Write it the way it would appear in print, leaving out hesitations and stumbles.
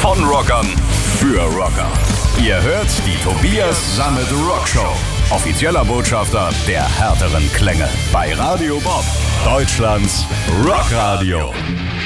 Von Rockern für Rocker. Ihr hört die Tobias Sammet Rock Show. Offizieller Botschafter der härteren Klänge. Bei Radio Bob, Deutschlands Rockradio.